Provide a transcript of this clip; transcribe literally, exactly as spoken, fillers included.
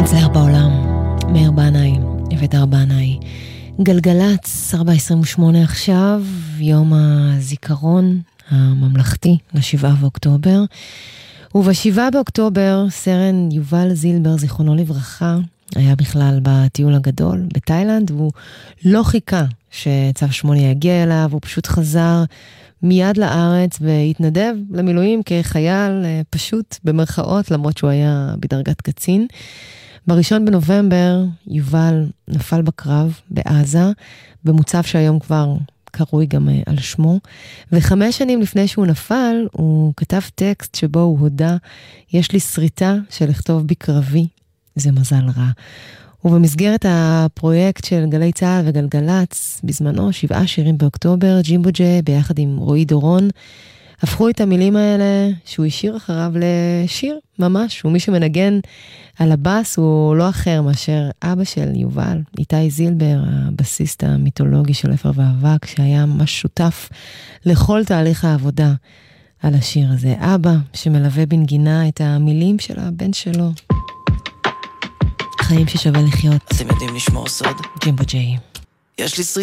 מצליח בעולם, מאיר בנאי, אביתר בנאי. גלגלץ, ארבע עשרים ושמונה עכשיו, יום הזיכרון הממלכתי לשבעה באוקטובר. ובשבעה באוקטובר, סרן יובל זילבר, זיכרונו לברכה, היה בכלל בטיול הגדול בתאילנד, והוא לא חיכה שצו שמונה יגיע אליו, הוא פשוט חזר מיד לארץ והתנדב למילואים כחייל פשוט במרכאות, למרות שהוא היה בדרגת קצין. בראשון בנובמבר יובל נפל בקרב בעזה, במוצב שהיום כבר קרוי גם על שמו, וחמש שנים לפני שהוא נפל, הוא כתב טקסט שבו הוא הודע, יש לי שריטה של לכתוב בקרבי, זה מזל רע. ובמסגרת הפרויקט של גלי צהל וגלגלץ, בזמנו שבעה שירים באוקטובר, ג'ימבוג'ה ביחד עם רועי דורון, הפכו את המילים האלה שהוא השאיר אחריו לשיר ממש, ומי שמנגן על הבאס הוא לא אחר מאשר אבא של יובל, איתי זילבר, הבסיסט המיתולוגי של אפר ואבק, שהיה ממש שותף לכל תהליך העבודה על השיר הזה. אבא שמלווה בנגינה את המילים של הבן שלו. חיים ששווה לחיות. אתם יודעים לשמור סוד? ג'ימבוג'ה. יש לי